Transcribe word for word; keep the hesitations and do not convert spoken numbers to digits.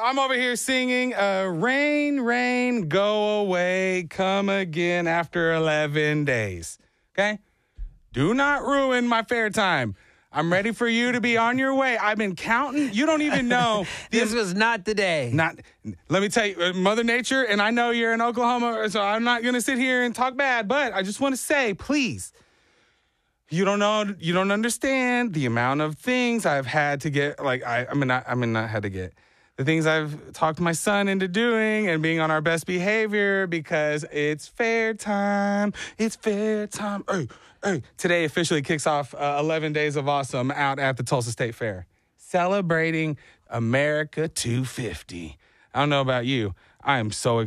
I'm over here singing, uh, rain, rain, go away, come again after eleven days. Okay? Do not ruin my fair time. I'm ready for you to be on your way. I've been counting. You don't even know. This was not the day. Not. Let me tell you, uh, Mother Nature, and I know you're in Oklahoma, so I'm not going to sit here and talk bad, but I just want to say, please, you don't know, you don't understand the amount of things I've had to get, like, I, I mean, not, I mean, not had to get, the things I've talked my son into doing and being on our best behavior because it's fair time. It's fair time. Hey, hey. Today officially kicks off uh, eleven Days of Awesome out at the Tulsa State Fair. Celebrating America two fifty. I don't know about you. I am so excited.